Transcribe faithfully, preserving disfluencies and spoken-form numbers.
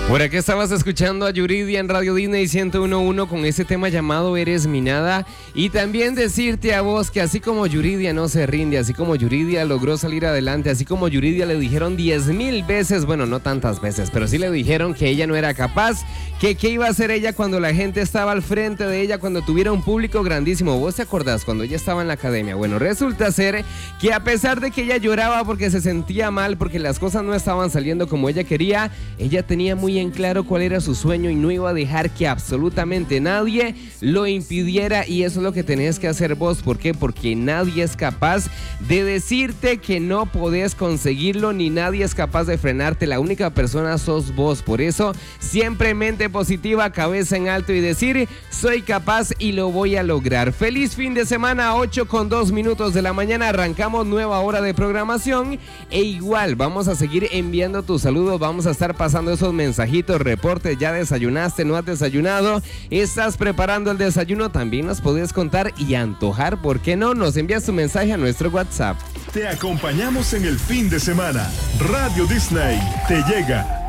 Por aquí estabas escuchando a Yuridia en Radio Disney ciento uno punto uno con ese tema llamado Eres mi nada. Y también decirte a vos que así como Yuridia no se rinde, así como Yuridia logró salir adelante, así como Yuridia le dijeron diez mil veces, bueno, no tantas veces, pero sí le dijeron que ella no era capaz, que qué iba a hacer ella cuando la gente estaba al frente de ella, cuando tuviera un público grandísimo. ¿Vos te acordás cuando ella estaba en la academia? Bueno, resulta ser que a pesar de que ella lloraba porque se sentía mal, porque las cosas no estaban saliendo como ella quería, ella tenía muy en claro cuál era su sueño y no iba a dejar que absolutamente nadie lo impidiera, y eso es lo que tenés que hacer vos. ¿Por qué? Porque nadie es capaz de decirte que no podés conseguirlo, ni nadie es capaz de frenarte. La única persona sos vos. Por eso, siempre mente positiva, cabeza en alto y decir, soy capaz y lo voy a lograr. Feliz fin de semana, ocho con dos minutos de la mañana, arrancamos nueva hora de programación e igual vamos a seguir enviando tus saludos, vamos a estar pasando esos mensajitos, reportes. ¿Ya desayunaste? ¿No has desayunado? ¿Estás preparando el desayuno? También nos podés contar y antojar, ¿por qué no? Nos envías tu mensaje a nuestro WhatsApp. Te acompañamos en el fin de semana. Radio Disney te llega